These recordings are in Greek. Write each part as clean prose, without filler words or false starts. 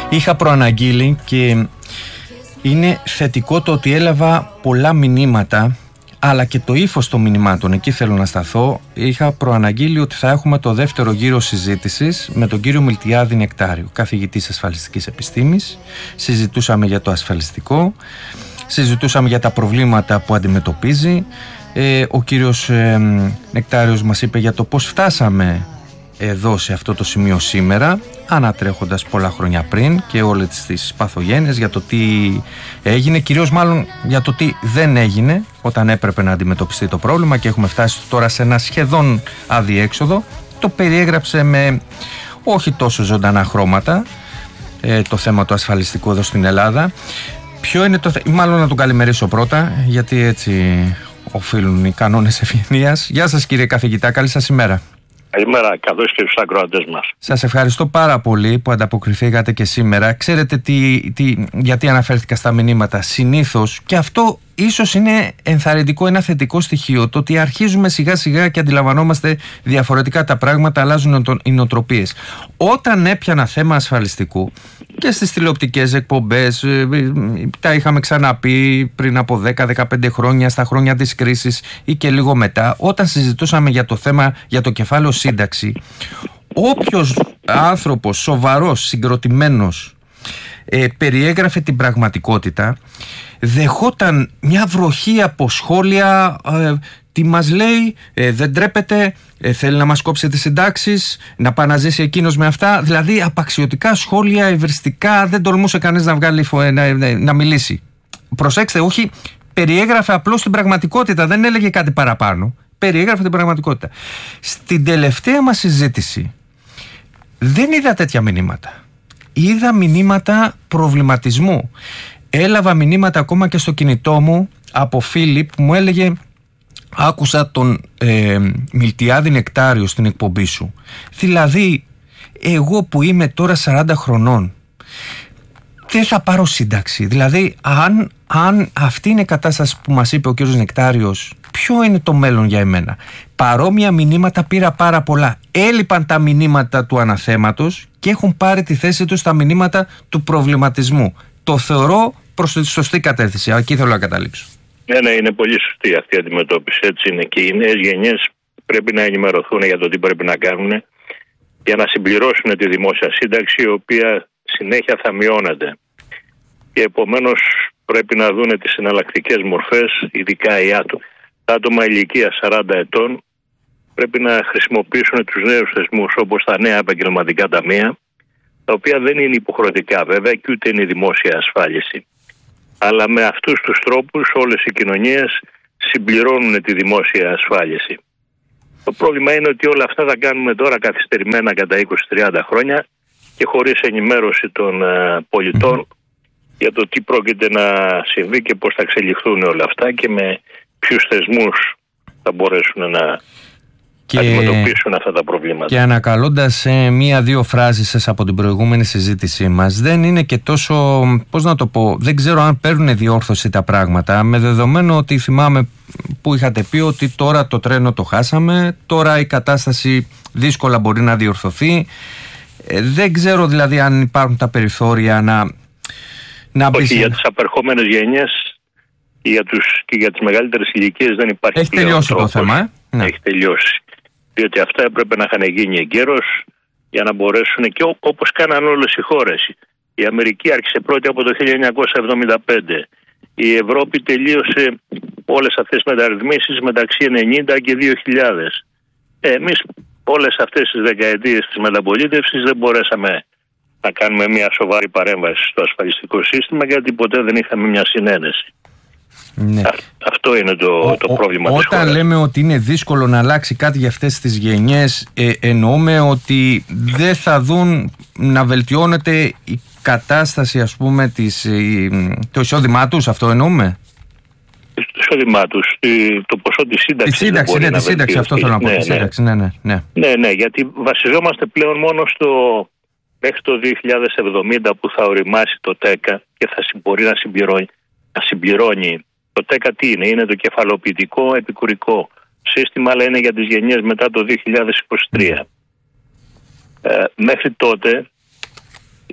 Είχα προαναγγείλει και είναι θετικό το ότι έλαβα πολλά μηνύματα, αλλά και το ύφος των μηνυμάτων. Εκεί θέλω να σταθώ. Είχα προαναγγείλει ότι θα έχουμε το δεύτερο γύρο συζήτησης με τον κύριο Μιλτιάδη Νεκτάριο, καθηγητής ασφαλιστικής επιστήμης. Συζητούσαμε για το ασφαλιστικό, συζητούσαμε για τα προβλήματα που αντιμετωπίζει. Ο κύριος Νεκτάριος μας είπε για το πώς φτάσαμε εδώ σε αυτό το σημείο σήμερα, ανατρέχοντας πολλά χρόνια πριν και όλες τις παθογένειες, για το τι έγινε, κυρίως μάλλον για το τι δεν έγινε όταν έπρεπε να αντιμετωπιστεί το πρόβλημα, και έχουμε φτάσει τώρα σε ένα σχεδόν αδιέξοδο. Το περιέγραψε με όχι τόσο ζωντανά χρώματα το θέμα του ασφαλιστικού εδώ στην Ελλάδα. Ποιο είναι το μάλλον να τον καλημερίσω πρώτα, γιατί έτσι οφείλουν οι κανόνες ευγενίας. Γεια σας κύριε καθηγητά, καλή σας ημέρα. Καλημέρα, καθώς και στους ακροατές μας. Σας ευχαριστώ πάρα πολύ που ανταποκριθήκατε και σήμερα. Ξέρετε γιατί αναφέρθηκα στα μηνύματα? Συνήθως, και αυτό ίσως είναι ενθαρρυντικό, ένα θετικό στοιχείο, το ότι αρχίζουμε σιγά σιγά και αντιλαμβανόμαστε διαφορετικά τα πράγματα, αλλάζουν οι νοοτροπίες. Όταν έπιανα θέμα ασφαλιστικού και στις τηλεοπτικές εκπομπές, τα είχαμε ξαναπεί πριν από 10-15 χρόνια, στα χρόνια της κρίσης ή και λίγο μετά, όταν συζητούσαμε για το θέμα, για το κεφάλαιο σύνταξη, όποιος άνθρωπος σοβαρός, συγκροτημένος περιέγραφε την πραγματικότητα, δεχόταν μια βροχή από σχόλια. Τι μας λέει, δεν τρέπεται, θέλει να μας κόψει τις συντάξεις, να πάει να ζήσει εκείνος με αυτά. Δηλαδή απαξιωτικά σχόλια, ευριστικά, δεν τολμούσε κανείς να βγάλει να μιλήσει. Προσέξτε, όχι, περιέγραφε απλώς την πραγματικότητα, δεν έλεγε κάτι παραπάνω. Περιέγραφε την πραγματικότητα. Στην τελευταία μας συζήτηση δεν είδα τέτοια μηνύματα. Είδα μηνύματα προβληματισμού. Έλαβα μηνύματα ακόμα και στο κινητό μου από φίλοι που μου έλεγε: άκουσα τον Μιλτιάδη Νεκτάριο στην εκπομπή σου. Δηλαδή, εγώ που είμαι τώρα 40 χρονών, δεν θα πάρω σύνταξη. Δηλαδή, αν αυτή είναι η κατάσταση που μας είπε ο κύριος Νεκτάριος, ποιο είναι το μέλλον για εμένα? Παρόμοια μηνύματα πήρα πάρα πολλά. Έλειπαν τα μηνύματα του αναθέματος και έχουν πάρει τη θέση τους τα μηνύματα του προβληματισμού. Το θεωρώ προς τη σωστή κατεύθυνση. Εκεί θέλω να καταλήξω. Ναι, είναι πολύ σωστή αυτή η αντιμετώπιση. Έτσι είναι. Και οι νέες γενιές πρέπει να ενημερωθούν για το τι πρέπει να κάνουν για να συμπληρώσουν τη δημόσια σύνταξη, η οποία συνέχεια θα μειώνεται. Και επομένως πρέπει να δουν τις εναλλακτικές μορφές, ειδικά τα άτομα ηλικίας 40 ετών πρέπει να χρησιμοποιήσουν τους νέους θεσμούς, όπως τα νέα επαγγελματικά ταμεία, τα οποία δεν είναι υποχρεωτικά βέβαια και ούτε είναι η δημόσια ασφάλιση. Αλλά με αυτούς τους τρόπους όλες οι κοινωνίες συμπληρώνουν τη δημόσια ασφάλιση. Το πρόβλημα είναι ότι όλα αυτά θα κάνουμε τώρα καθυστερημένα κατά 20-30 χρόνια και χωρίς ενημέρωση των πολιτών για το τι πρόκειται να συμβεί και πώς θα εξελιχθούν όλα αυτά και με ποιους θεσμούς θα μπορέσουν να αντιμετωπίσουν αυτά τα προβλήματα. Και ανακαλώντας μία-δύο φράσεις από την προηγούμενη συζήτησή μας, δεν είναι και τόσο, πώς να το πω, δεν ξέρω αν παίρνουν διόρθωση τα πράγματα, με δεδομένο ότι θυμάμαι που είχατε πει ότι τώρα το τρένο το χάσαμε, τώρα η κατάσταση δύσκολα μπορεί να διορθωθεί. Δεν ξέρω δηλαδή αν υπάρχουν τα περιθώρια να όχι, για τις απερχόμενες γενιές και για τις μεγαλύτερες ηλικίες δεν υπάρχει. Έχει τελειώσει το θέμα, Ναι. Έχει τελειώσει. Διότι αυτά έπρεπε να είχαν γίνει εγκαίρως για να μπορέσουν, και όπως κάναν όλες οι χώρες. Η Αμερική άρχισε πρώτη από το 1975. Η Ευρώπη τελείωσε όλες αυτές τις μεταρρυθμίσεις μεταξύ 90 και 2000. Εμείς όλες αυτές τις δεκαετίες της μεταπολίτευσης δεν μπορέσαμε να κάνουμε μια σοβαρή παρέμβαση στο ασφαλιστικό σύστημα, γιατί ποτέ δεν είχαμε μια συνένεση. Ναι. Αυτό είναι το πρόβλημα της χώρας. Όταν λέμε ότι είναι δύσκολο να αλλάξει κάτι για αυτές τις γενιές, εννοούμε ότι δεν θα δουν να βελτιώνεται η κατάσταση, ας πούμε, το εισόδημά τους, αυτό εννοούμε? Το εισόδημά τους, το ποσό της σύνταξης. Τη σύνταξη, τη σύνταξη, αυτό θέλω να πω. Ναι, γιατί βασιζόμαστε πλέον μόνο μέχρι το 2070 που θα οριμάσει το ΤΕΚΑ και θα μπορεί να συμπληρώνει. Το ΤΕΚΑ τι είναι? Είναι το κεφαλοποιητικό επικουρικό σύστημα, αλλά είναι για τις γενιές μετά το 2023. Μέχρι τότε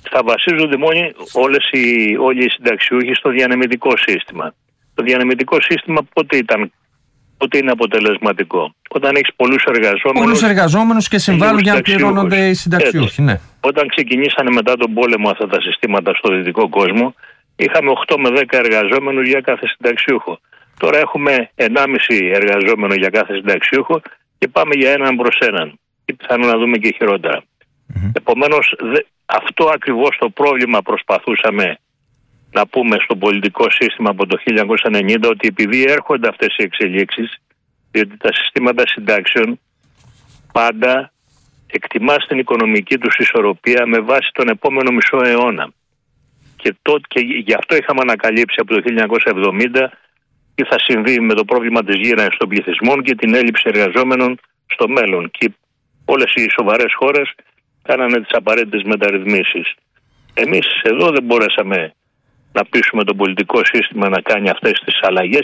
θα βασίζονται όλοι οι συνταξιούχοι στο διανεμητικό σύστημα. Το διανεμητικό σύστημα πότε είναι αποτελεσματικό? Όταν έχεις πολλούς εργαζόμενους και συμβάλλουν για να πληρώνονται οι συνταξιούχοι. Ναι. Όταν ξεκινήσανε μετά τον πόλεμο αυτά τα συστήματα στο δυτικό κόσμο, είχαμε 8 με 10 εργαζόμενους για κάθε συνταξιούχο. Τώρα έχουμε 1,5 εργαζόμενο για κάθε συνταξιούχο και πάμε για 1 προς 1. Και πιθανόν να δούμε και χειρότερα. Επομένως, αυτό ακριβώς το πρόβλημα προσπαθούσαμε να πούμε στο πολιτικό σύστημα από το 1990, ότι επειδή έρχονται αυτές οι εξελίξεις, διότι τα συστήματα συντάξεων πάντα εκτιμάς την οικονομική τους ισορροπία με βάση τον επόμενο μισό αιώνα. Και γι' αυτό είχαμε ανακαλύψει από το 1970 τι θα συμβεί με το πρόβλημα της γύρανσης των πληθυσμών και την έλλειψη εργαζόμενων στο μέλλον. Και όλες οι σοβαρές χώρες κάνανε τις απαραίτητες μεταρρυθμίσεις. Εμείς εδώ δεν μπορέσαμε να πείσουμε το πολιτικό σύστημα να κάνει αυτές τις αλλαγές,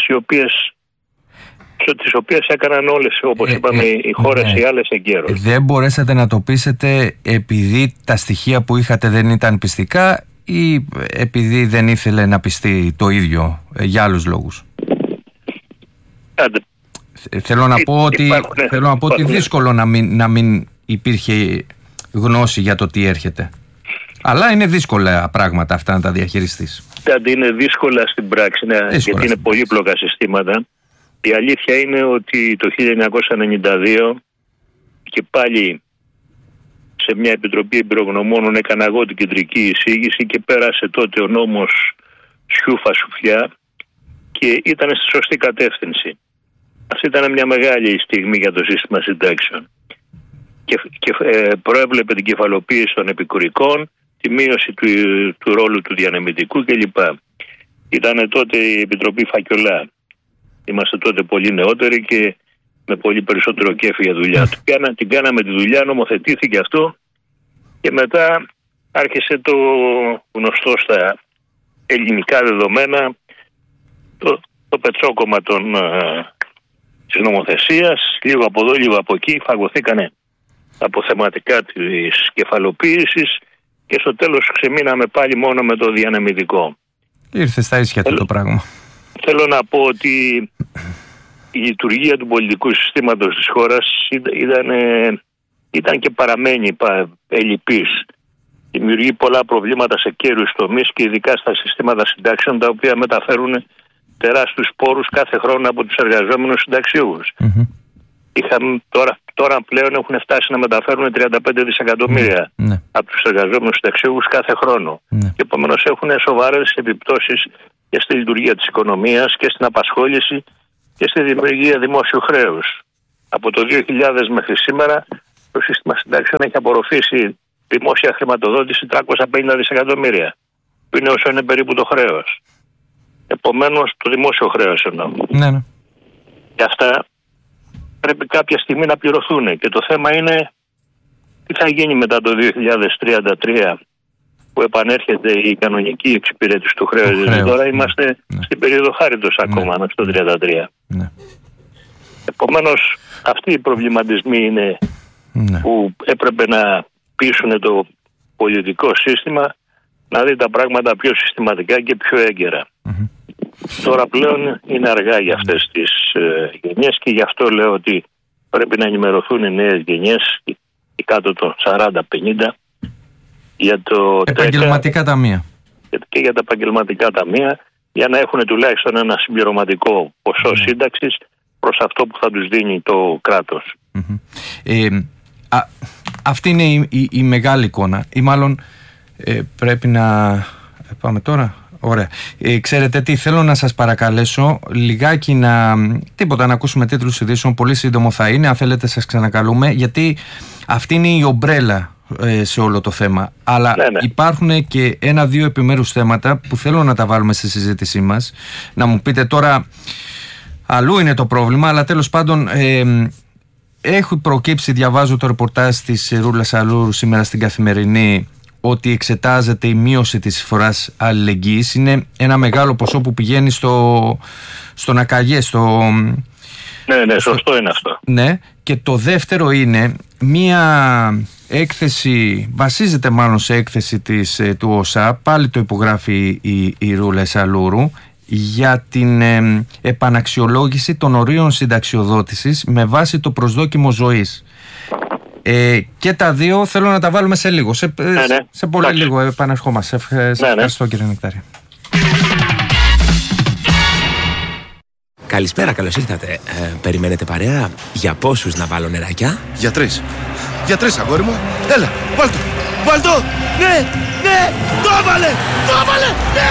τις οποίες έκαναν όλες, όπως είπαμε, οι χώρες οι άλλες εγκαίρως. Δεν μπορέσατε να το πείσετε επειδή τα στοιχεία που είχατε δεν ήταν πιστικά ή επειδή δεν ήθελε να πιστεί το ίδιο για άλλους λόγους? Θέλω να πω ότι δύσκολο να μην υπήρχε γνώση για το τι έρχεται. Αλλά είναι δύσκολα πράγματα αυτά να τα διαχειριστείς. Είναι δύσκολα στην πράξη, γιατί είναι πολύπλοκα συστήματα. Η αλήθεια είναι ότι το 1992 και πάλι σε μια επιτροπή εμπειρογνωμόνων έκανα εγώ την κεντρική εισήγηση και πέρασε τότε ο νόμος Σιούφα Σουφλιά και ήταν στη σωστή κατεύθυνση. Αυτή ήταν μια μεγάλη στιγμή για το σύστημα συντάξεων και προέβλεπε την κεφαλοποίηση των επικουρικών, τη μείωση του ρόλου του διανεμητικού κλπ. Ήταν τότε η Επιτροπή Φακιολά. Είμαστε τότε πολύ νεότεροι και με πολύ περισσότερο κέφι για δουλειά. Την κάναμε τη δουλειά, νομοθετήθηκε αυτό και μετά άρχισε το γνωστό στα ελληνικά δεδομένα το πετσόκομμα της νομοθεσίας. Λίγο από εδώ, λίγο από εκεί, φαγωθήκανε τα αποθεματικά της κεφαλοποίησης και στο τέλος ξεμείναμε πάλι μόνο με το διανεμητικό. Ήρθε στα ίσια το πράγμα. Θέλω να πω ότι η λειτουργία του πολιτικού συστήματος της χώρας ήταν και παραμένει ελλειπής. Δημιουργεί πολλά προβλήματα σε κέρους τομείς και ειδικά στα συστήματα συντάξεων, τα οποία μεταφέρουν τεράστιους πόρους κάθε χρόνο από τους εργαζόμενους συνταξιούχους. Τώρα πλέον έχουν φτάσει να μεταφέρουν 35 δισεκατομμύρια από τους εργαζόμενους συνταξιούχους κάθε χρόνο. Και επομένως έχουν σοβαρές επιπτώσεις και στη λειτουργία της οικονομίας και στην απασχόληση και στη δημιουργία δημόσιου χρέους. Από το 2000 μέχρι σήμερα το σύστημα συντάξεων έχει απορροφήσει δημόσια χρηματοδότηση 350 δισεκατομμύρια, που είναι όσο είναι περίπου το χρέος. Επομένως το δημόσιο χρέος εννοώ. Ναι. Και αυτά πρέπει κάποια στιγμή να πληρωθούν. Και το θέμα είναι τι θα γίνει μετά το 2033 που επανέρχεται η κανονική εξυπηρέτηση του χρέους. Τώρα είμαστε στην περίοδο χάριτος ακόμα, μέχρι το 33. Ναι. Επομένως αυτοί οι προβληματισμοί είναι που έπρεπε να πείσουν το πολιτικό σύστημα να δει τα πράγματα πιο συστηματικά και πιο έγκαιρα. Τώρα πλέον είναι αργά για αυτές τις γενιές και γι' αυτό λέω ότι πρέπει να ενημερωθούν οι νέες γενιές, οι κάτω των 40-50, για το επαγγελματικά ταμεία. Και για τα επαγγελματικά ταμεία, για να έχουν τουλάχιστον ένα συμπληρωματικό ποσό σύνταξης προς αυτό που θα τους δίνει το κράτος. Αυτή είναι η μεγάλη εικόνα, ή μάλλον πρέπει να πάμε τώρα. Ωραία. Ξέρετε τι, θέλω να σας παρακαλέσω λιγάκι να ακούσουμε τίτλους ειδήσεων, πολύ σύντομο θα είναι, αν θέλετε σας ξανακαλούμε, γιατί αυτή είναι η ομπρέλα σε όλο το θέμα. Αλλά υπάρχουν και ένα-δύο επιμέρους θέματα που θέλω να τα βάλουμε στη συζήτησή μας. Να μου πείτε τώρα, αλλού είναι το πρόβλημα, αλλά τέλος πάντων έχει προκύψει, διαβάζω το ρεπορτάζ της Ρούλας Αλούρου σήμερα στην Καθημερινή, ότι εξετάζεται η μείωση της εισφοράς αλληλεγγύης. Είναι ένα μεγάλο ποσό που πηγαίνει στον ΑΚΑΓΕ, Ναι, σωστό είναι αυτό. Ναι, Και το δεύτερο είναι μία έκθεση, βασίζεται μάλλον σε έκθεση του ΟΣΑ, πάλι το υπογράφει η Ρούλα Εσαλούρου, για την επαναξιολόγηση των ορίων συνταξιοδότησης με βάση το προσδόκιμο ζωής. Και τα δύο θέλω να τα βάλουμε σε λίγο. Σε πολύ λίγο επαναρχόμαστε. Ευχαριστώ κύριε Νεκτάρη. Καλησπέρα, καλώς ήρθατε. Περιμένετε παρέα? Για πόσους να βάλω νεράκια? Για 3. Για 3, αγόρι μου. Έλα, βάλ' το. Ναι, το έβαλε, ναι!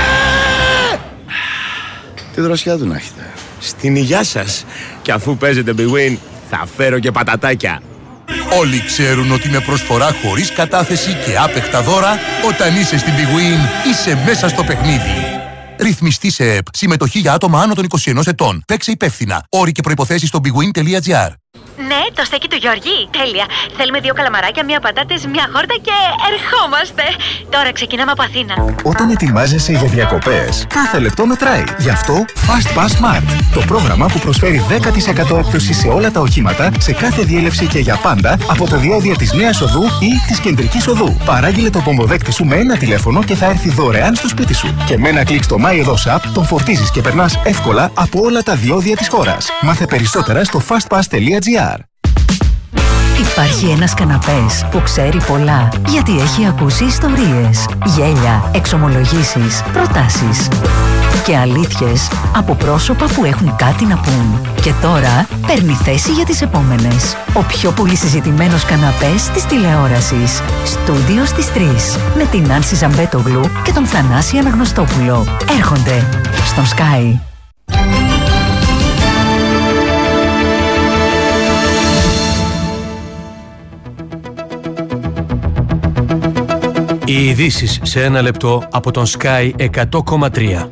Τι δροσιά του να έχετε. Στην υγειά σας. Και αφού παίζετε Big Win, θα φέρω και πατατάκια. Όλοι ξέρουν ότι με προσφορά χωρίς κατάθεση και άπεχτα δώρα, όταν είσαι στην Big Win, είσαι μέσα στο παιχνίδι. Ρυθμιστή σε ΕΠ. Συμμετοχή για άτομα άνω των 21 ετών. Παίξε υπεύθυνα. Όροι και προϋποθέσεις στο bigwin.gr. Ναι, το στέκι του Γιώργη. Τέλεια. Θέλουμε 2 καλαμαράκια, 1 πατάτες, 1 χόρτα και ερχόμαστε. Τώρα ξεκινάμε από Αθήνα. Όταν ετοιμάζεσαι για διακοπές, κάθε λεπτό μετράει. Γι' αυτό Fast Pass Smart. Το πρόγραμμα που προσφέρει 10% έκπτωση σε όλα τα οχήματα, σε κάθε διέλευση και για πάντα, από το διόδια της Νέας Οδού ή της Κεντρικής Οδού. Παράγγειλε το πομποδέκτη σου με ένα τηλέφωνο και θα έρθει δωρεάν στο σπίτι σου. Και με ένα κλικ στο MyEdos App τον φορτίζεις και περνάς εύκολα από όλα τα διόδια της χώρας. Μάθε περισσότερα στο fastpass.gr. Υπάρχει ένας καναπές που ξέρει πολλά, γιατί έχει ακούσει ιστορίες, γέλια, εξομολογήσεις, προτάσεις και αλήθειες από πρόσωπα που έχουν κάτι να πούν. Και τώρα παίρνει θέση για τις επόμενες. Ο πιο πολύ συζητημένος καναπές της τηλεόρασης. Στούντιο στις 3. Με την Άνση Ζαμπέτογλου και τον Θανάση Αναγνωστόπουλο. Έρχονται στον Sky. Οι ειδήσεις σε ένα λεπτό από τον Sky 100,3.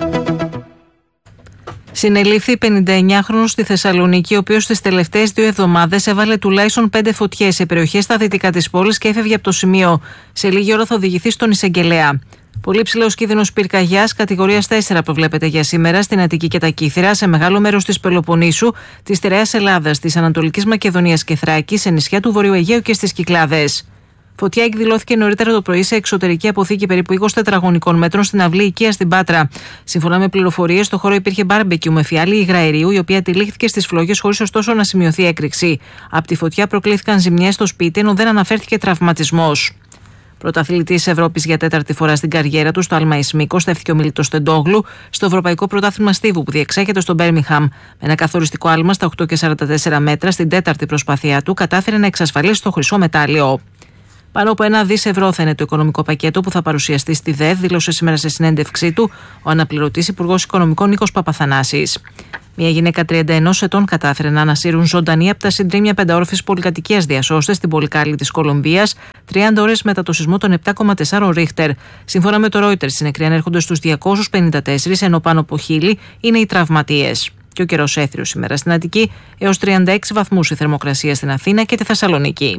Συνελήφθη 59χρονος στη Θεσσαλονίκη, ο οποίος τις τελευταίες 2 εβδομάδες έβαλε τουλάχιστον 5 φωτιές σε περιοχές στα δυτικά της πόλης και έφευγε από το σημείο. Σε λίγη ώρα θα οδηγηθεί στον εισαγγελέα. Πολύ ψηλός κίνδυνος πυρκαγιάς κατηγορίας 4 προβλέπεται για σήμερα στην Αττική και τα Κύθυρα, σε μεγάλο μέρος της Πελοποννήσου, της Στερεάς Ελλάδας, της Ανατολικής Μακεδονίας και Θράκης, σε νησιά του Βορείου Αιγαίου και στις Κυκλάδες. Φωτιά εκδηλώθηκε νωρίτερα το πρωί σε εξωτερική αποθήκη περίπου 20 τετραγωνικών μέτρων στην αυλή οικία στην Πάτρα. Σύμφωνα με πληροφορίες, στο χώρο υπήρχε μπάρμπεκιου με φιάλη υγραερίου, η οποία τυλίχθηκε στις φλόγες χωρίς ωστόσο να σημειωθεί έκρηξη. Από τη φωτιά προκλήθηκαν ζημιές στο σπίτι, ενώ δεν αναφέρθηκε τραυματισμός. Πρωταθλητής Ευρώπης για 4η φορά στην καριέρα του στο άλμα Ισμίκο, στέφθηκε ο Μίλτος Τεντόγλου στο Ευρωπαϊκό Πρωτάθλημα Στίβου που διεξάγεται στο Μπέρμιγχαμ. Με ένα καθοριστικό άλμα στα 8,44 μέτρα, στην 4η προσπάθειά του, κατάφερε να εξασφαλίσει το χρυσό μετάλλιο. Πάνω από 1 δις ευρώ θα είναι το οικονομικό πακέτο που θα παρουσιαστεί στη ΔΕΔ, δήλωσε σήμερα σε συνέντευξή του ο αναπληρωτής Υπουργός Οικονομικών Νίκος Παπαθανάσης. Μια γυναίκα 31 ετών κατάφερε να ανασύρουν ζωντανή από τα συντρίμμια 5όροφης πολυκατοικίας διασώστες στην πολυκάλη της Κολομβίας 30 ώρες μετά το σεισμό των 7,4 Ρίχτερ. Σύμφωνα με το Reuters, οι νεκροί ανέρχονται στους 254, ενώ πάνω από 1.000 είναι οι τραυματίες. Και ο καιρός έθριος σήμερα στην Αττική, έως 36 βαθμούς η θερμοκρασία στην Αθήνα και τη Θεσσαλονίκη.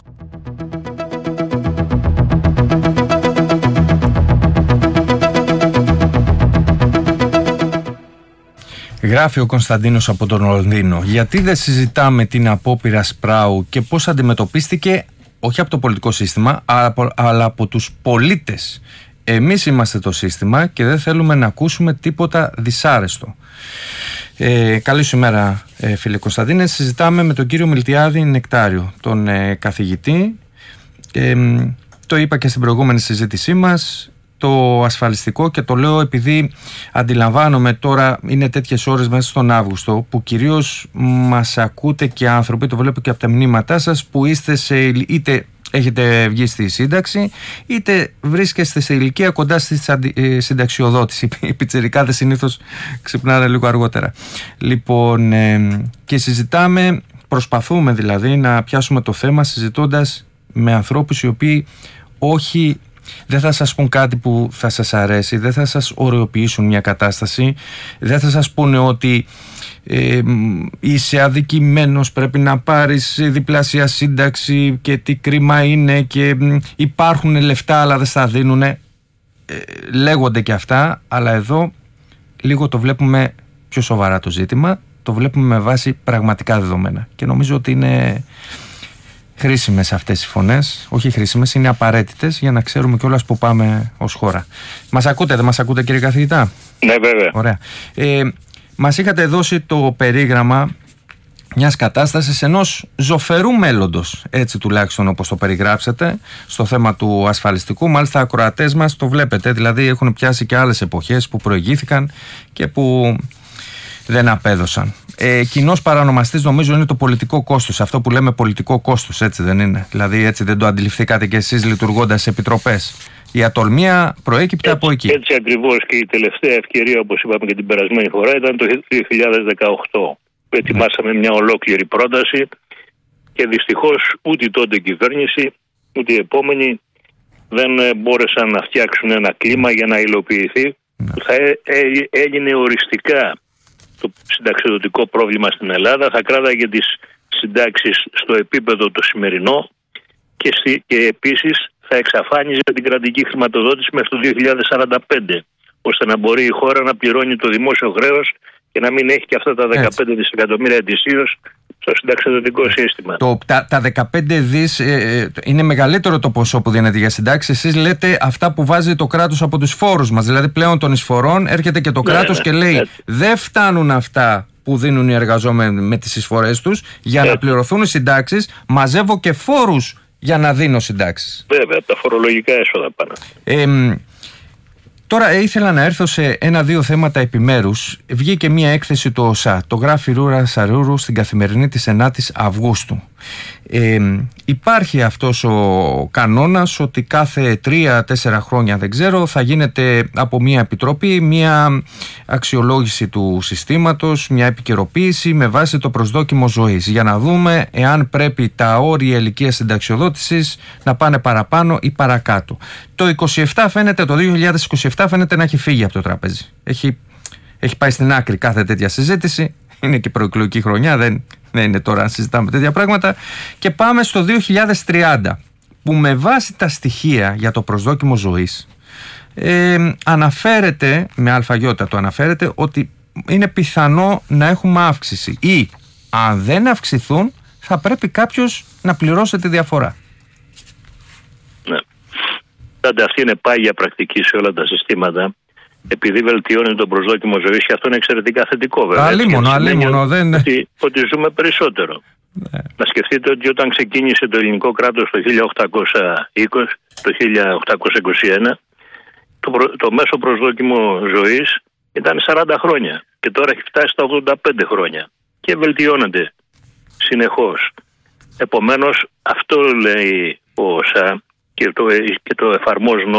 Γράφει ο Κωνσταντίνος από τον Λονδίνο. Γιατί δεν συζητάμε την απόπειρα Σπράου και πώς αντιμετωπίστηκε, όχι από το πολιτικό σύστημα, αλλά από τους πολίτες. Εμείς είμαστε το σύστημα και δεν θέλουμε να ακούσουμε τίποτα δυσάρεστο. Καλή σου ημέρα, φίλε Κωνσταντίνε. Συζητάμε με τον κύριο Μιλτιάδη Νεκτάριο, τον καθηγητή. Το είπα και στην προηγούμενη συζήτησή μας. Το ασφαλιστικό, και το λέω επειδή αντιλαμβάνομαι τώρα είναι τέτοιες ώρες μέσα στον Αύγουστο που κυρίως μας ακούτε και άνθρωποι, το βλέπω και από τα μηνύματά σας, που είστε είτε έχετε βγει στη σύνταξη είτε βρίσκεστε σε ηλικία κοντά στη συνταξιοδότηση. Οι πιτσιρικάδες συνήθως ξυπνάνε λίγο αργότερα. Λοιπόν, και προσπαθούμε δηλαδή να πιάσουμε το θέμα συζητώντας με ανθρώπους οι οποίοι δεν θα σας πούν κάτι που θα σας αρέσει, δεν θα σας ωρεοποιήσουν μια κατάσταση, δεν θα σας πούνε ότι είσαι αδικημένος, πρέπει να πάρεις διπλάσια σύνταξη και τι κρίμα είναι και υπάρχουν λεφτά αλλά δεν στα δίνουν. Λέγονται και αυτά, αλλά εδώ λίγο το βλέπουμε πιο σοβαρά το ζήτημα. το βλέπουμε με βάση πραγματικά δεδομένα. Και νομίζω ότι είναι χρήσιμες αυτές οι φωνές. Όχι χρήσιμες, είναι απαραίτητες για να ξέρουμε κιόλας που πάμε ως χώρα. Μας ακούτε, δεν μας ακούτε, κύριε καθηγητά? Ναι, βέβαια. Ωραία. Μας είχατε δώσει το περίγραμμα μιας κατάστασης ενός ζωφερού μέλλοντος, έτσι τουλάχιστον όπως το περιγράψατε, στο θέμα του ασφαλιστικού. Μάλιστα, ακροατές μας το βλέπετε, δηλαδή έχουν πιάσει και άλλες εποχές που προηγήθηκαν και που δεν απέδωσαν. Κοινός παρανομαστής νομίζω είναι το πολιτικό κόστος, αυτό που λέμε πολιτικό κόστος, έτσι δεν είναι? Δηλαδή έτσι δεν το αντιληφθήκατε κι εσείς λειτουργώντας σε επιτροπές? Η ατολμία προέκυπτε από εκεί. Έτσι ακριβώς, και η τελευταία ευκαιρία, όπως είπαμε και την περασμένη φορά, ήταν το 2018. Ετοιμάσαμε μια ολόκληρη πρόταση και δυστυχώς ούτε τότε η κυβέρνηση ούτε οι επόμενοι δεν μπόρεσαν να φτιάξουν ένα κλίμα για να υλοποιηθεί, που θα έγινε οριστικά το συνταξιδοτικό πρόβλημα στην Ελλάδα, θα κράταγε τις συντάξεις στο επίπεδο το σημερινό και επίσης θα εξαφάνιζε την κρατική χρηματοδότηση μέχρι το 2045, ώστε να μπορεί η χώρα να πληρώνει το δημόσιο χρέος και να μην έχει και αυτά τα 15 δισεκατομμύρια ετησίως στο συνταξιδοτικό σύστημα. Τα 15 δις είναι μεγαλύτερο το ποσό που δίνεται για συντάξεις. Εσείς λέτε αυτά που βάζει το κράτος από τους φόρους μας. Δηλαδή πλέον των εισφορών έρχεται και το κράτος και λέει δεν φτάνουν αυτά που δίνουν οι εργαζόμενοι με τις εισφορές τους για να πληρωθούν οι συντάξεις. Μαζεύω και φόρους για να δίνω συντάξεις. Βέβαια, τα φορολογικά έσοδα πάνε. Τώρα ήθελα να έρθω σε ένα-δύο θέματα επιμέρους. Βγήκε μια έκθεση του ΟΣΑ, το γράφει Ρούρα Σαρούρου στην Καθημερινή της 9ης Αυγούστου. Υπάρχει αυτός ο κανόνας ότι κάθε 3-4 χρόνια, δεν ξέρω, θα γίνεται από μια επιτροπή μια αξιολόγηση του συστήματος, μια επικαιροποίηση με βάση το προσδόκιμο ζωής, για να δούμε εάν πρέπει τα όρια ηλικίας συνταξιοδότησης να πάνε παραπάνω ή παρακάτω. Το 2027 φαίνεται να έχει φύγει από το τραπέζι. Έχει πάει στην άκρη κάθε τέτοια συζήτηση. Είναι και προεκλογική χρονιά, δεν είναι τώρα να συζητάμε τέτοια πράγματα. Και πάμε στο 2030, που με βάση τα στοιχεία για το προσδόκιμο ζωής αναφέρεται, με αλφαγιώτα το αναφέρεται, ότι είναι πιθανό να έχουμε αύξηση, ή αν δεν αυξηθούν θα πρέπει κάποιος να πληρώσει τη διαφορά. Ναι. Αυτή είναι πάγια πρακτική σε όλα τα συστήματα, επειδή βελτιώνει το προσδόκιμο ζωής, και αυτό είναι εξαιρετικά θετικό, βέβαια. Αλίμονο, δεν... ότι ζούμε περισσότερο. Ναι. Να σκεφτείτε ότι όταν ξεκίνησε το ελληνικό κράτος το 1821, το μέσο προσδόκιμο ζωής ήταν 40 χρόνια και τώρα έχει φτάσει στα 85 χρόνια και βελτιώνεται συνεχώς. Επομένως, αυτό λέει ο ΟΣΑ και το εφαρμόζουν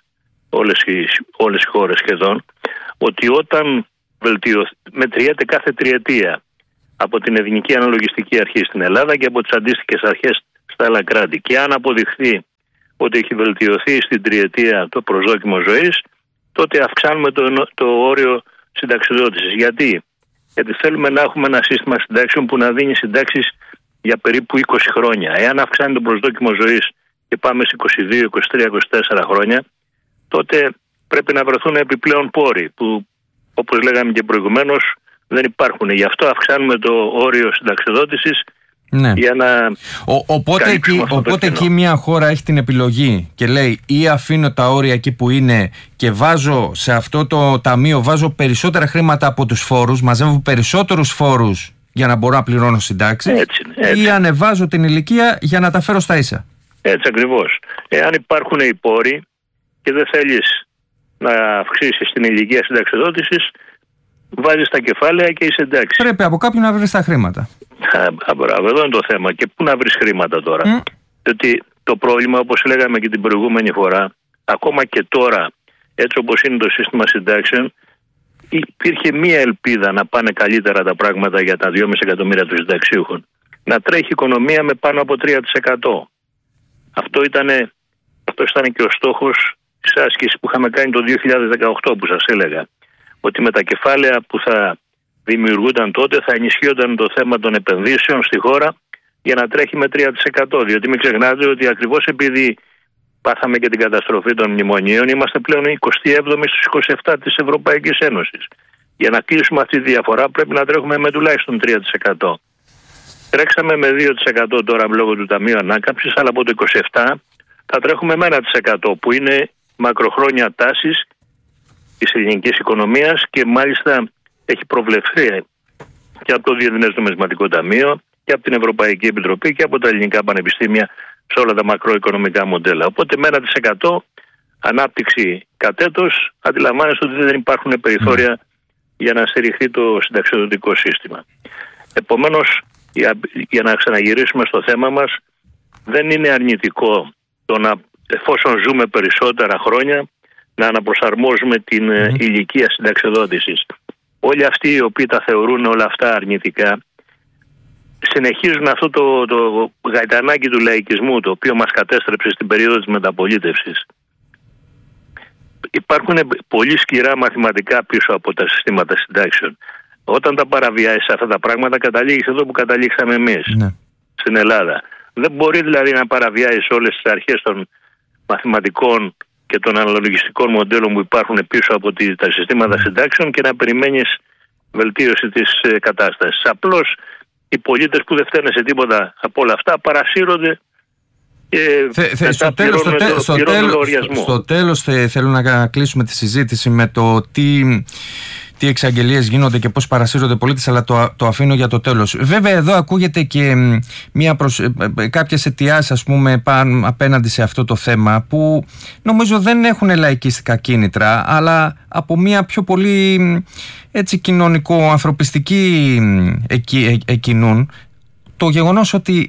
όλες οι χώρες σχεδόν, ότι όταν μετριέται κάθε τριετία από την Εθνική Αναλογιστική Αρχή στην Ελλάδα και από τις αντίστοιχες αρχές στα άλλα κράτη, και αν αποδειχθεί ότι έχει βελτιωθεί στην τριετία το προσδόκιμο ζωής, τότε αυξάνουμε το όριο συνταξιδότησης. Γιατί θέλουμε να έχουμε ένα σύστημα συντάξεων που να δίνει συντάξεις για περίπου 20 χρόνια. Εάν αυξάνει το προσδόκιμο ζωής και πάμε σε 22, 23, 24 χρόνια, τότε πρέπει να βρεθούν επιπλέον πόροι που, όπως λέγαμε και προηγουμένως, δεν υπάρχουν. Γι' αυτό αυξάνουμε το όριο συνταξιοδότησης. Ναι. Για να οπότε εκεί μια χώρα έχει την επιλογή και λέει ή αφήνω τα όρια εκεί που είναι και βάζω σε αυτό το ταμείο, βάζω περισσότερα χρήματα από τους φόρους, μαζεύω περισσότερους φόρους για να μπορώ να πληρώνω συντάξεις, ή ανεβάζω την ηλικία για να τα φέρω στα ίσα. Έτσι ακριβώς. Εάν υπάρχουν οι πόροι και δεν θέλεις να αυξήσεις την ηλικία συνταξιοδότησης, βάζεις τα κεφάλαια και είσαι εντάξει. Πρέπει από κάποιον να βρεις τα χρήματα. Μπράβο, εδώ είναι το θέμα. Και πού να βρεις χρήματα τώρα? Διότι το πρόβλημα, όπως λέγαμε και την προηγούμενη φορά, ακόμα και τώρα, έτσι όπως είναι το σύστημα συντάξεων, υπήρχε μία ελπίδα να πάνε καλύτερα τα πράγματα για τα 2,5 εκατομμύρια των συνταξίουχων. Να τρέχει η οικονομία με πάνω από 3%. Αυτό ήταν και ο στόχος της άσκησης που είχαμε κάνει το 2018, που σας έλεγα. Ότι με τα κεφάλαια που θα δημιουργούνταν τότε θα ενισχύονταν το θέμα των επενδύσεων στη χώρα για να τρέχει με 3%. Διότι μην ξεχνάτε ότι ακριβώς επειδή πάθαμε και την καταστροφή των μνημονίων, είμαστε πλέον 27η στους 27 της Ευρωπαϊκής Ένωσης. Για να κλείσουμε αυτή τη διαφορά πρέπει να τρέχουμε με τουλάχιστον 3%. Τρέξαμε με 2% τώρα λόγω του Ταμείου Ανάκαμψης, αλλά από το 27% θα τρέχουμε με 1% που είναι μακροχρόνια τάσης της ελληνικής οικονομίας και μάλιστα έχει προβλεφθεί και από το Διεθνές Νομισματικό Ταμείο και από την Ευρωπαϊκή Επιτροπή και από τα ελληνικά πανεπιστήμια σε όλα τα μακροοικονομικά μοντέλα. Οπότε με 1% ανάπτυξη κατ' έτος αντιλαμβάνεστε ότι δεν υπάρχουν περιθώρια για να στηριχθεί το συνταξιοδοτικό σύστημα. Επομένως, για να ξαναγυρίσουμε στο θέμα μας, δεν είναι αρνητικό το να, εφόσον ζούμε περισσότερα χρόνια, να αναπροσαρμόζουμε την ηλικία συνταξιοδότησης. Όλοι αυτοί οι οποίοι τα θεωρούν όλα αυτά αρνητικά συνεχίζουν αυτό το γαϊτανάκι του λαϊκισμού, το οποίο μας κατέστρεψε στην περίοδο της μεταπολίτευσης. Υπάρχουν πολύ σκληρά μαθηματικά πίσω από τα συστήματα συντάξεων. Όταν τα παραβιάζεις αυτά τα πράγματα, καταλήγεις εδώ που καταλήξαμε εμείς, στην Ελλάδα. Δεν μπορεί δηλαδή να παραβιάζεις όλες τις αρχές των μαθηματικών και των αναλογιστικών μοντέλων που υπάρχουν πίσω από τα συστήματα συντάξεων και να περιμένεις βελτίωση της κατάστασης. Απλώς οι πολίτες που δεν φταίνε σε τίποτα από όλα αυτά παρασύρονται και στο τέλος θέλω να κλείσουμε τη συζήτηση με το τι εξαγγελίες γίνονται και πώς παρασύρονται οι πολίτες, αλλά το αφήνω για το τέλος. Βέβαια εδώ ακούγεται και κάποιες αιτιάσεις, ας πούμε, απέναντι σε αυτό το θέμα που νομίζω δεν έχουν λαϊκιστικά κίνητρα, αλλά από μια πιο πολύ έτσι κοινωνικο-ανθρωπιστική εκκινούν το γεγονός ότι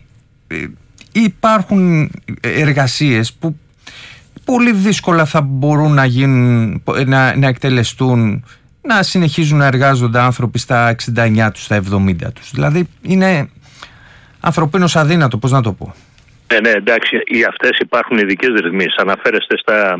υπάρχουν εργασίες που πολύ δύσκολα θα μπορούν να γίνουν, να εκτελεστούν, να συνεχίζουν να εργάζονται άνθρωποι στα 69 τους, στα 70 τους. Δηλαδή είναι ανθρωπίνως αδύνατο, πώς να το πω. Ναι, εντάξει, για αυτές υπάρχουν ειδικές ρυθμίσεις. Αναφέρεστε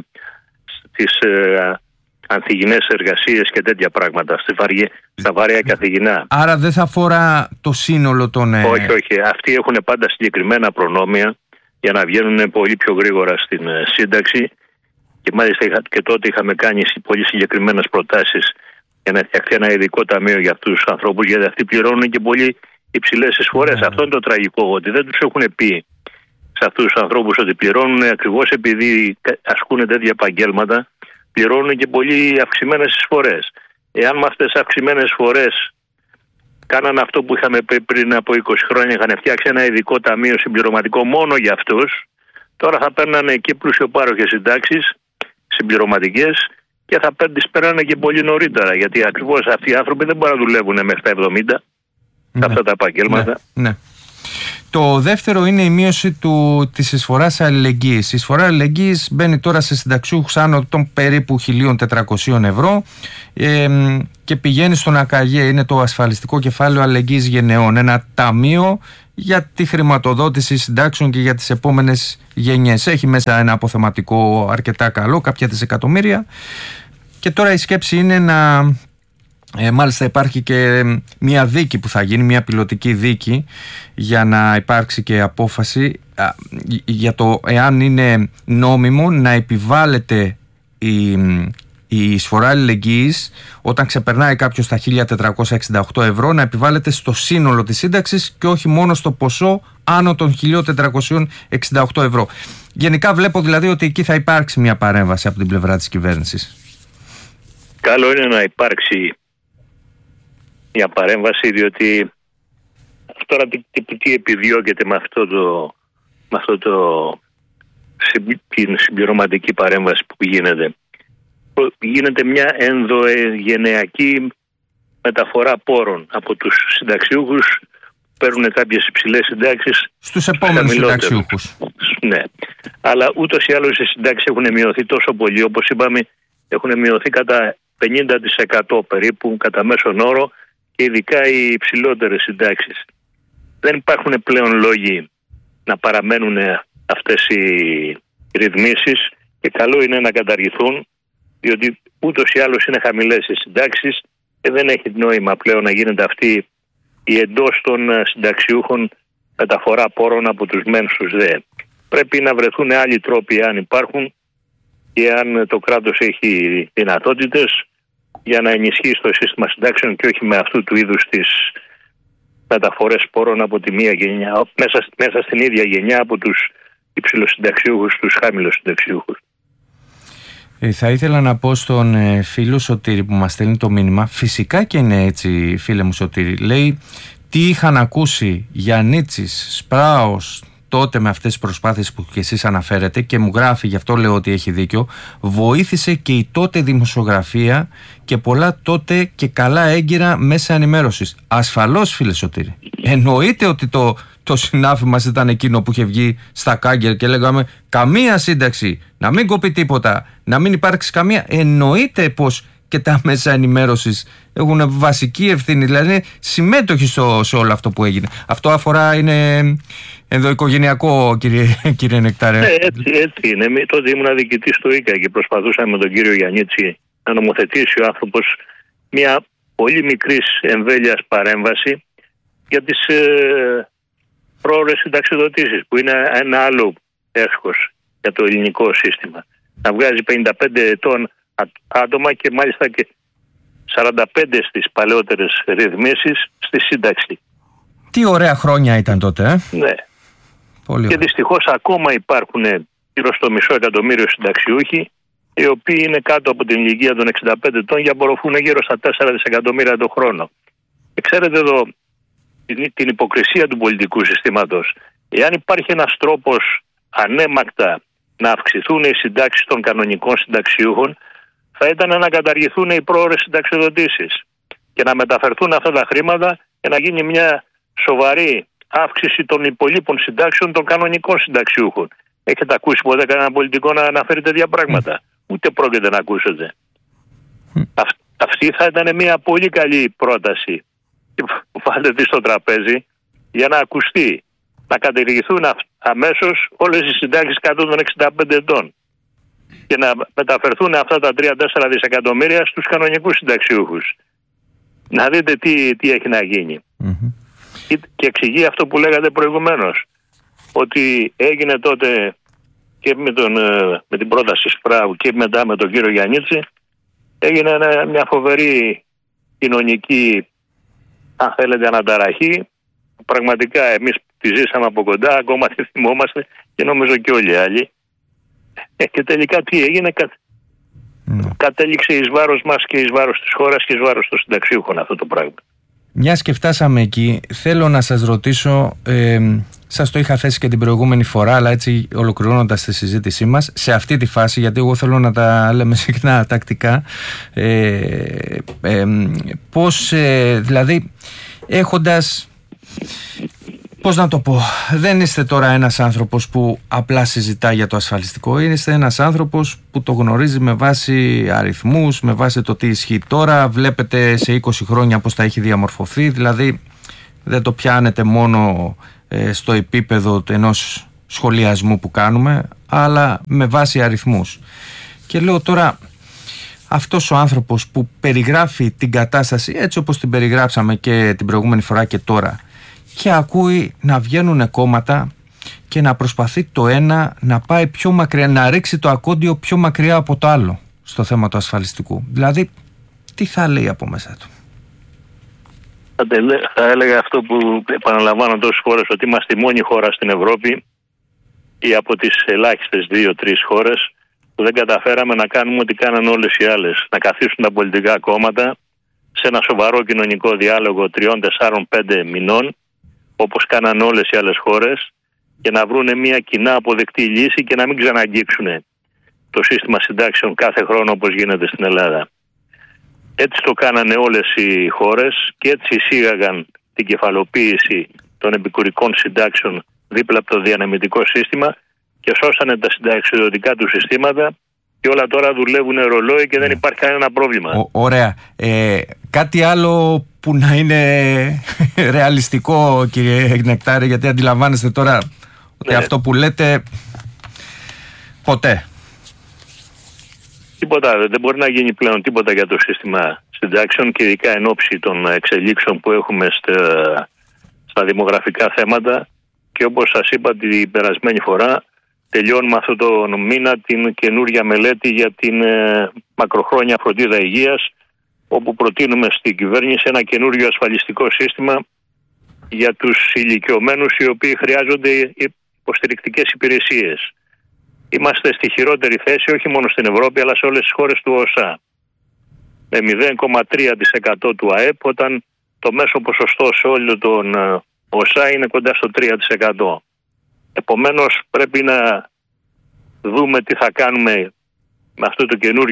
στις ανθυγινές εργασίες και τέτοια πράγματα, στα βαριά καθηγινά. Άρα δεν θα αφορά το σύνολο των... Όχι. Αυτοί έχουν πάντα συγκεκριμένα προνόμια για να βγαίνουν πολύ πιο γρήγορα στην σύνταξη και μάλιστα και τότε είχαμε κάνει πολύ συγκεκριμένες προτάσεις για να φτιαχτεί ένα ειδικό ταμείο για αυτούς τους ανθρώπους, γιατί αυτοί πληρώνουν και πολύ υψηλές εισφορές. Αυτό είναι το τραγικό, ότι δεν τους έχουν πει σε αυτούς τους ανθρώπους ότι πληρώνουν ακριβώς επειδή ασκούν τέτοια επαγγέλματα, πληρώνουν και πολύ αυξημένες εισφορές. Εάν με αυτές τις αυξημένες εισφορές κάναν αυτό που είχαμε πει πριν από 20 χρόνια, είχαν φτιάξει ένα ειδικό ταμείο συμπληρωματικό μόνο για αυτούς, τώρα θα παίρνανε εκεί πλουσιοπάροχες συντάξεις συμπληρωματικές και θα τις παίρνανε και πολύ νωρίτερα, γιατί ακριβώς αυτοί οι άνθρωποι δεν μπορούν να δουλεύουν μέχρι τα 70 σε αυτά τα επαγγέλματα. Ναι. Το δεύτερο είναι η μείωση της εισφοράς αλληλεγγύης. Η εισφορά αλληλεγγύης μπαίνει τώρα σε συνταξιούχους άνω των περίπου 1.400 ευρώ και πηγαίνει στον ΑΚΑΓΕ, είναι το ασφαλιστικό κεφάλαιο αλληλεγγύης γενεών. Ένα ταμείο για τη χρηματοδότηση συντάξεων και για τις επόμενες γενιές. Έχει μέσα ένα αποθεματικό αρκετά καλό, κάποια δισεκατομμύρια. Και τώρα η σκέψη είναι να... μάλιστα υπάρχει και μια δίκη που θα γίνει, μια πιλωτική δίκη για να υπάρξει και απόφαση για το εάν είναι νόμιμο να επιβάλλεται η εισφορά αλληλεγγύης όταν ξεπερνάει κάποιος τα 1.468 ευρώ, να επιβάλλεται στο σύνολο της σύνταξης και όχι μόνο στο ποσό άνω των 1.468 ευρώ. Γενικά βλέπω δηλαδή ότι εκεί θα υπάρξει μια παρέμβαση από την πλευρά της κυβέρνησης. Καλό είναι να υπάρξει μια παρέμβαση, διότι τώρα τι επιδιώκεται με την συμπληρωματική παρέμβαση που γίνεται. Γίνεται μια ενδογενειακή μεταφορά πόρων από τους συνταξιούχους που παίρνουν κάποιες υψηλές συντάξεις στους επόμενους συνταξιούχους. Ναι, αλλά ούτως ή άλλως οι συντάξεις έχουν μειωθεί τόσο πολύ, όπως είπαμε, έχουν μειωθεί κατά 50% περίπου κατά μέσον όρο, και ειδικά οι υψηλότερες συντάξεις. Δεν υπάρχουν πλέον λόγοι να παραμένουν αυτές οι ρυθμίσεις και καλό είναι να καταργηθούν, διότι ούτως ή άλλως είναι χαμηλές οι συντάξεις και δεν έχει νόημα πλέον να γίνεται αυτή η εντός των συνταξιούχων μεταφορά πόρων από τους μεν στους δε. Πρέπει να βρεθούν άλλοι τρόποι, αν υπάρχουν, και αν το κράτος έχει δυνατότητες, για να ενισχύσει το σύστημα συντάξεων και όχι με αυτού του είδους τις μεταφορές σπόρων από τη μία γενιά, μέσα στην ίδια γενιά από τους υψηλοσυνταξιούχους στους χαμηλοσυνταξιούχους. Θα ήθελα να πω στον φίλο Σωτήρη που μας στέλνει το μήνυμα, φυσικά και είναι έτσι φίλε μου Σωτήρη, λέει τι είχαν ακούσει για Νίτσης, Σπράος τότε με αυτές τις προσπάθειες που και εσείς αναφέρετε και μου γράφει, γι' αυτό λέω ότι έχει δίκιο, βοήθησε και η τότε δημοσιογραφία και πολλά τότε και καλά έγκυρα μέσα ενημέρωσης. Ασφαλώς φίλε Σωτήρη, εννοείται ότι το συνάφι μας ήταν εκείνο που είχε βγει στα Κάγκερ και λέγαμε καμία σύνταξη, να μην κοπεί τίποτα, να μην υπάρξει καμία. Εννοείται πως και τα μέσα ενημέρωσης έχουν βασική ευθύνη, δηλαδή είναι συμμέτοχοι σε όλο αυτό που έγινε. Αυτό αφορά, είναι ενδοοικογενειακό, κύριε Νεκτάρε. Έτσι είναι. Τότε ήμουν διοικητής στο ΙΚΑ και προσπαθούσαμε με τον κύριο Γιαννίτση να νομοθετήσει ο άνθρωπος μια πολύ μικρής εμβέλειας παρέμβαση για τις πρόορες συνταξιδοτήσεις, που είναι ένα άλλο έσχος για το ελληνικό σύστημα. Να βγάζει 55 ετών άτομα και μάλιστα και 45 στις παλαιότερες ρυθμίσεις στη σύνταξη. Τι ωραία χρόνια ήταν τότε, Ναι. Πολύ και δυστυχώς ακόμα υπάρχουν γύρω στο 500.000 συνταξιούχοι, οι οποίοι είναι κάτω από την ηλικία των 65 ετών και απορροφούν γύρω στα 4 δισεκατομμύρια το χρόνο. Και ξέρετε εδώ την υποκρισία του πολιτικού συστήματος. Εάν υπάρχει ένας τρόπος ανέμακτα να αυξηθούν οι συντάξεις των κανονικών συνταξιούχων, θα ήταν να καταργηθούν οι πρόορες συνταξιοδοτήσεις και να μεταφερθούν αυτά τα χρήματα και να γίνει μια σοβαρή αύξηση των υπολείπων συντάξεων των κανονικών συνταξιούχων. Έχετε ακούσει ποτέ κανένα πολιτικό να αναφέρει τέτοια πράγματα? Ούτε πρόκειται να ακούσετε. Αυτή θα ήταν μια πολύ καλή πρόταση. Βάλτε τη στο τραπέζι για να ακουστεί. Να καταργηθούν αμέσως όλες οι συντάξεις κάτω των 65 ετών και να μεταφερθούν αυτά τα 3-4 δισεκατομμύρια στους κανονικούς συνταξιούχους. Να δείτε τι έχει να γίνει. Και εξηγεί αυτό που λέγατε προηγουμένως, ότι έγινε τότε και με την πρόταση Σπράου και μετά με τον κύριο Γιαννίτση, έγινε μια φοβερή κοινωνική, αν θέλετε, αναταραχή. Πραγματικά εμείς τη ζήσαμε από κοντά, ακόμα τη θυμόμαστε και νομίζω και όλοι οι άλλοι. Και τελικά τι έγινε? Κατέληξε εις βάρος μας και εις βάρος της χώρας και εις βάρος των συνταξιούχων αυτό το πράγμα. Μιας και φτάσαμε εκεί, θέλω να σας ρωτήσω, σας το είχα θέσει και την προηγούμενη φορά, αλλά έτσι ολοκληρώνοντας τη συζήτησή μας, σε αυτή τη φάση, γιατί εγώ θέλω να τα λέμε συχνά τακτικά, πώς, δηλαδή, έχοντας, πώς να το πω, δεν είστε τώρα ένας άνθρωπος που απλά συζητά για το ασφαλιστικό, είστε ένας άνθρωπος που το γνωρίζει με βάση αριθμούς, με βάση το τι ισχύει τώρα, βλέπετε σε 20 χρόνια πώς θα έχει διαμορφωθεί, δηλαδή δεν το πιάνετε μόνο στο επίπεδο ενός σχολιασμού που κάνουμε, αλλά με βάση αριθμούς. Και λέω τώρα, αυτός ο άνθρωπος που περιγράφει την κατάσταση έτσι όπως την περιγράψαμε και την προηγούμενη φορά και τώρα, και ακούει να βγαίνουν κόμματα και να προσπαθεί το ένα να πάει πιο μακριά, να ρίξει το ακόντιο πιο μακριά από το άλλο στο θέμα του ασφαλιστικού. Δηλαδή, τι θα λέει από μέσα του? Θα έλεγα αυτό που επαναλαμβάνω τόσες φορές, ότι είμαστε η μόνη χώρα στην Ευρώπη ή από τις ελάχιστες 2-3 χώρες που δεν καταφέραμε να κάνουμε ό,τι κάνανε όλες οι άλλες. Να καθίσουν τα πολιτικά κόμματα σε ένα σοβαρό κοινωνικό διάλογο 3-4-5 μηνών, όπως κάνανε όλες οι άλλες χώρες, και να βρούνε μια κοινά αποδεκτή λύση και να μην ξαναγγίξουν το σύστημα συντάξεων κάθε χρόνο όπως γίνεται στην Ελλάδα. Έτσι το κάνανε όλες οι χώρες και έτσι εισήγαγαν την κεφαλοποίηση των επικουρικών συντάξεων δίπλα από το διανεμητικό σύστημα και σώσανε τα συνταξιδοτικά του συστήματα και όλα τώρα δουλεύουν ρολόι και δεν υπάρχει κανένα πρόβλημα. Ωραία. Κάτι άλλο που να είναι ρεαλιστικό, κύριε Νεκτάρη, γιατί αντιλαμβάνεστε τώρα ότι αυτό που λέτε ποτέ. Τίποτα, δεν μπορεί να γίνει πλέον τίποτα για το σύστημα συντάξεων και ειδικά εν ώψη των εξελίξεων που έχουμε στα δημογραφικά θέματα, και όπως σας είπα την περασμένη φορά, τελειώνουμε αυτό το μήνα την καινούρια μελέτη για την μακροχρόνια φροντίδα υγείας όπου προτείνουμε στην κυβέρνηση ένα καινούριο ασφαλιστικό σύστημα για τους ηλικιωμένους οι οποίοι χρειάζονται υποστηρικτικές υπηρεσίες. Είμαστε στη χειρότερη θέση όχι μόνο στην Ευρώπη αλλά σε όλες τις χώρες του ΟΣΑ. Με 0,3% του ΑΕΠ, όταν το μέσο ποσοστό σε όλο τον ΟΣΑ είναι κοντά στο 3%. Επομένως πρέπει να δούμε τι θα κάνουμε με αυτή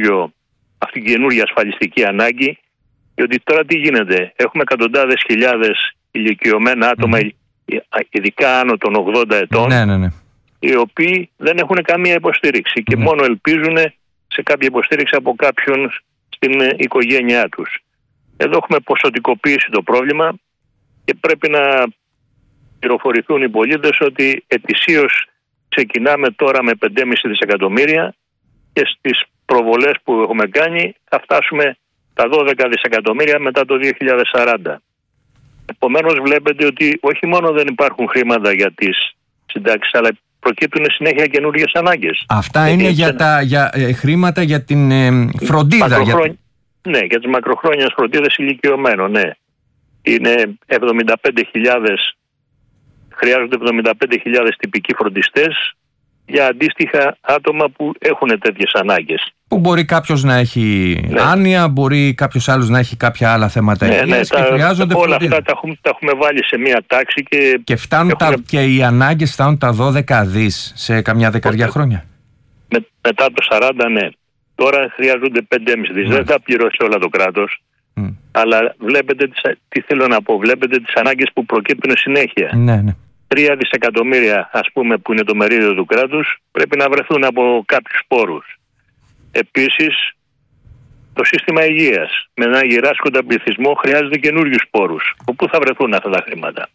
την καινούργια ασφαλιστική ανάγκη, διότι τώρα τι γίνεται? Έχουμε εκατοντάδες χιλιάδες ηλικιωμένα άτομα, ειδικά άνω των 80 ετών, οι οποίοι δεν έχουν καμία υποστήριξη και μόνο ελπίζουν σε κάποια υποστήριξη από κάποιον στην οικογένειά τους. Εδώ έχουμε ποσοτικοποιήσει το πρόβλημα και πρέπει να πληροφορηθούν οι πολίτες ότι ετησίως ξεκινάμε τώρα με 5,5 δισεκατομμύρια και στις προβολές που έχουμε κάνει θα φτάσουμε τα 12 δισεκατομμύρια μετά το 2040. Επομένως βλέπετε ότι όχι μόνο δεν υπάρχουν χρήματα για τις συντάξεις, αλλά προκύπτουν συνέχεια καινούργιες ανάγκες. Αυτά είναι για χρήματα για την φροντίδα. Ναι, για τις μακροχρόνιες φροντίδες ηλικιωμένων, ναι. Είναι 75.000, χρειάζονται 75.000 τυπικοί φροντιστές για αντίστοιχα άτομα που έχουν τέτοιες ανάγκες. Που μπορεί κάποιος να έχει άνοια, μπορεί κάποιος άλλος να έχει κάποια άλλα θέματα υγείας και χρειάζονται όλα φροντίδα. Αυτά τα έχουμε βάλει σε μία τάξη και φτάνουν και οι ανάγκες φτάνουν τα 12 δις σε καμιά δεκαριά χρόνια. Μετά το 40, ναι. Τώρα χρειάζονται 5,5 δις. Δεν θα πληρώσει όλα το κράτος. Αλλά βλέπετε τι θέλω να πω. Βλέπετε τις ανάγκες που προκύπτουν συνέχεια. Ναι. 3 δισεκατομμύρια, ας πούμε, που είναι το μερίδιο του κράτους, πρέπει να βρεθούν από κάποιους πόρους. Επίσης, το σύστημα υγείας με ένα γυράσκοντα πληθυσμό χρειάζεται καινούριους πόρους. Από πού θα βρεθούν αυτά τα χρήματα?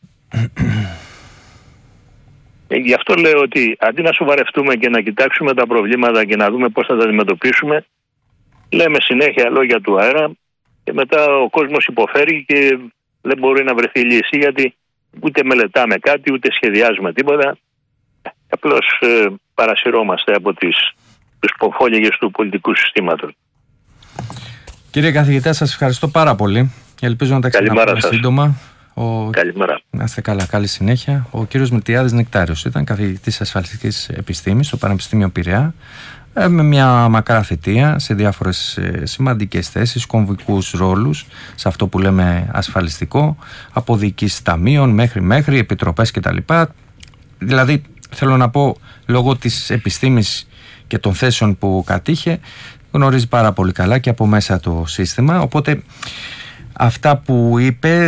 Γι' αυτό λέω ότι αντί να σοβαρευτούμε και να κοιτάξουμε τα προβλήματα και να δούμε πώς θα τα αντιμετωπίσουμε, λέμε συνέχεια λόγια του αέρα και μετά ο κόσμος υποφέρει και δεν μπορεί να βρεθεί λύση, γιατί ούτε μελετάμε κάτι, ούτε σχεδιάζουμε τίποτα. Απλώς παρασυρώμαστε από τους ποφόλιγες του πολιτικού συστήματος. Κύριε καθηγητά, σας ευχαριστώ πάρα πολύ. Ελπίζω να τα ξαναπούμε σύντομα. Καλημέρα. Να είστε καλά, καλή συνέχεια. Ο κύριος Μιλτιάδης Νεκτάριος ήταν καθηγητής ασφαλιστικής επιστήμης στο Πανεπιστήμιο Πειραιά, με μια μακρά θητεία σε διάφορες σημαντικές θέσεις, κομβικούς ρόλους σε αυτό που λέμε ασφαλιστικό, από διοικήσεις ταμείων μέχρι επιτροπές κτλ. Δηλαδή θέλω να πω, λόγω της επιστήμης και των θέσεων που κατήχε, γνωρίζει πάρα πολύ καλά και από μέσα το σύστημα, οπότε αυτά που είπε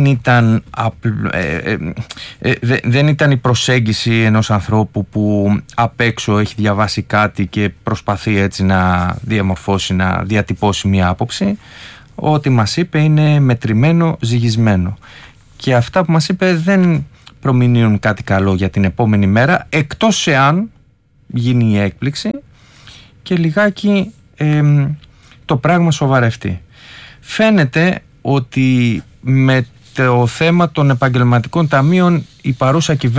δεν ήταν η προσέγγιση ενός ανθρώπου που απ' έξω έχει διαβάσει κάτι και προσπαθεί έτσι να διαμορφώσει, να διατυπώσει μια άποψη. Ό,τι μας είπε είναι μετρημένο, ζυγισμένο. Και αυτά που μας είπε δεν προμηνύουν κάτι καλό για την επόμενη μέρα, εκτός εάν γίνει η έκπληξη και λιγάκι το πράγμα σοβαρευτεί. Φαίνεται ότι με το θέμα των επαγγελματικών ταμείων η παρούσα κυβέρνηση